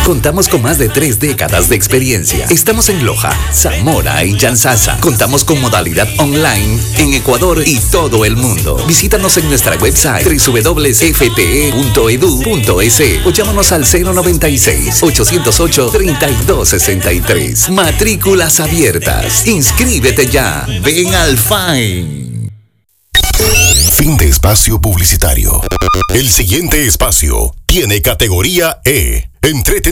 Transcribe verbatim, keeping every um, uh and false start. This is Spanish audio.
Contamos con más de tres décadas de experiencia. Estamos en Loja, Zamora y Yanzasa. Contamos con modalidad online en Ecuador y todo el mundo. Visítanos en nuestra website doble u doble u doble u punto f t e punto e d u punto e s o llámanos al cero noventa y seis, ochocientos ocho, treinta y dos sesenta y tres. Matrículas abiertas. Inscríbete ya. Ven al F A I. Fin de espacio publicitario. El siguiente espacio tiene categoría E. Entretenimiento.